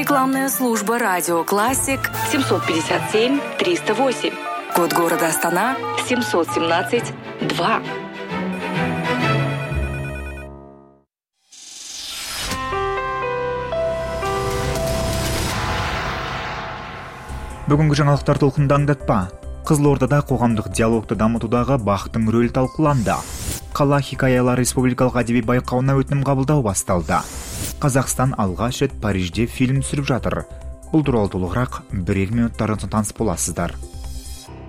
Рекламная служба «Радио Классик» 757-308. Код города Астана 717-2. Бүгінгі жаңалықтар толқынды аңдатпа. Қызылордада қоғамдық диалогты дамытудағы бақтың рөлі талқыланды. Қала хикаялар республикалық әдеби байқауына өтінім қабылдау басталды. Қазақстан алғаш рет Парижде фильм түсіріп жатыр. Бұл туралы толығырақ бірер минуттардан соң таныс боласыздар.